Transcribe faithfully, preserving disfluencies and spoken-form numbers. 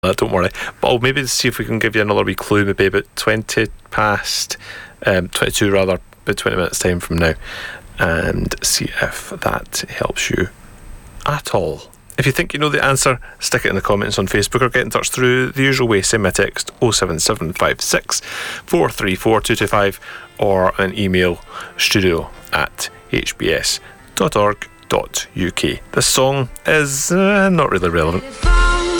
that, don't worry. But I'll maybe see if we can give you another wee clue, maybe about twenty past, um, twenty-two rather, about twenty minutes time from now, and see if that helps you at all. If you think you know the answer, stick it in the comments on Facebook or get in touch through the usual way. Send me a text oh seven seven five six four three four two two five or an email studio at h b s dot org dot u k. This song is uh, not really relevant.